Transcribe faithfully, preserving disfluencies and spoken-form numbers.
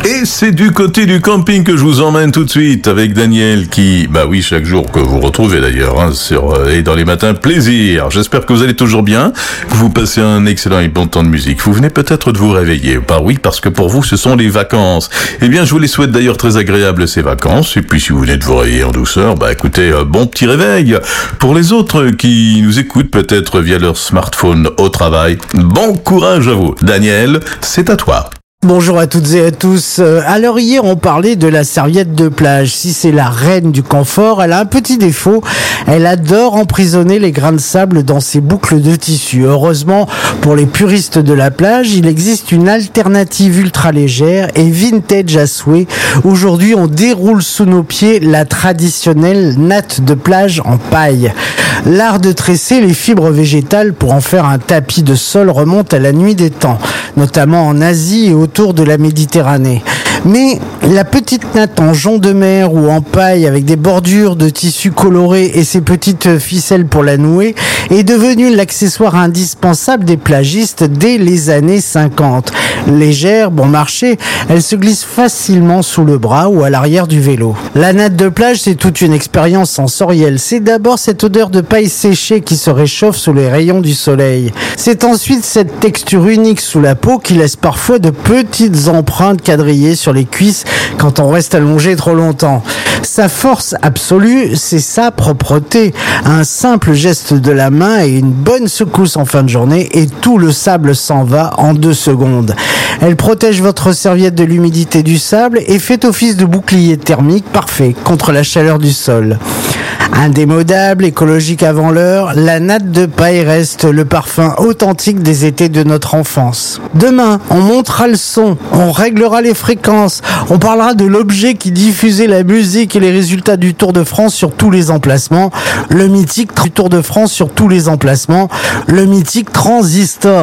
Et c'est du côté du camping que je vous emmène tout de suite avec Daniel qui, bah oui, chaque jour que vous retrouvez d'ailleurs, hein, sur euh, et dans les matins, plaisir. J'espère que vous allez toujours bien, que vous passez un excellent et bon temps de musique. Vous venez peut-être de vous réveiller. Bah oui, parce que pour vous, ce sont les vacances. Eh bien, je vous les souhaite d'ailleurs très agréables ces vacances. Et puis, si vous venez de vous réveiller en douceur, bah écoutez, euh, bon petit réveil. Pour les autres qui nous écoutent peut-être via leur smartphone au travail, bon courage à vous. Daniel, c'est à toi. Bonjour à toutes et à tous. Alors hier on parlait de la serviette de plage. Si c'est la reine du confort, elle a un petit défaut. Elle adore emprisonner les grains de sable dans ses boucles de tissu. Heureusement pour les puristes de la plage, il existe une alternative ultra légère et vintage à souhait. Aujourd'hui on déroule sous nos pieds la traditionnelle natte de plage en paille. L'art de tresser les fibres végétales pour en faire un tapis de sol remonte à la nuit des temps, notamment en Asie et autour de la Méditerranée. Mais la petite natte en jonc de mer ou en paille avec des bordures de tissu coloré et ses petites ficelles pour la nouer est devenue l'accessoire indispensable des plagistes dès les années cinquante. Légère, bon marché, elle se glisse facilement sous le bras ou à l'arrière du vélo. La natte de plage, c'est toute une expérience sensorielle. C'est d'abord cette odeur de paille séchée qui se réchauffe sous les rayons du soleil. C'est ensuite cette texture unique sous la peau qui laisse parfois de petites empreintes quadrillées sur les cuisses quand on reste allongé trop longtemps. Sa force absolue, c'est sa propreté. Un simple geste de la main et une bonne secousse en fin de journée et tout le sable s'en va en deux secondes. Elle protège votre serviette de l'humidité du sable et fait office de bouclier thermique parfait contre la chaleur du sol. Indémodable, écologique avant l'heure, la natte de paille reste le parfum authentique des étés de notre enfance. Demain, on montera le son, on réglera les fréquences, on parlera de l'objet qui diffusait la musique et les résultats du Tour de France sur tous les emplacements, le mythique Tour de France sur tous les emplacements, le mythique transistor.